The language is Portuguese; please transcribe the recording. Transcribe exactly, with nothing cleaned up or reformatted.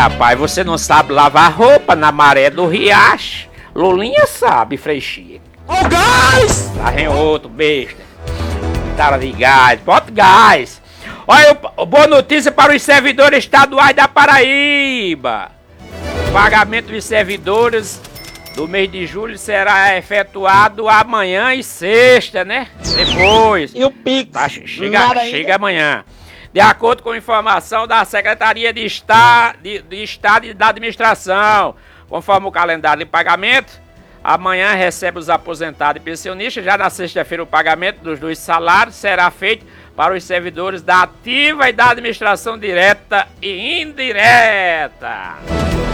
rapaz, você não sabe lavar roupa na maré do riacho? Lulinha sabe, Freixinha. Ô, gás! Lá vem outro besta. Cara de gás, bota gás. Olha, boa notícia para os servidores estaduais da Paraíba. O pagamento dos servidores do mês de julho será efetuado amanhã e sexta, né? Depois. E o Pix? Tá, chega, chega amanhã. De acordo com informação da Secretaria de, Esta, de, de Estado e da Administração, conforme o calendário de pagamento, amanhã recebe os aposentados e pensionistas. Já na sexta-feira o pagamento dos dois salários será feito para os servidores da ativa e da administração direta e indireta.